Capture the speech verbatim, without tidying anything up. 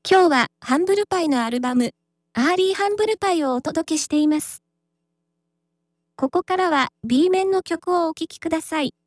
今日はハンブルパイのアルバム、アーリーハンブルパイをお届けしています。ここからは B 面の曲をお聴きください。